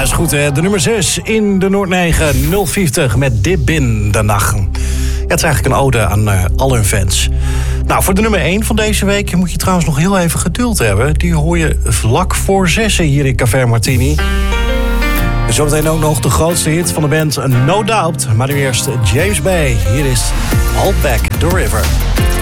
is goed hè. De nummer 6 in de Noord-9 050 met Dip in de Nacht. Ja, het is eigenlijk een ode aan al hun fans. Nou, voor de nummer 1 van deze week moet je trouwens nog heel even geduld hebben. Die hoor je vlak voor 6 hier in Café Martini. En zometeen ook nog de grootste hit van de band No Doubt. Maar nu eerst James Bay. Hier is Hold Back the River.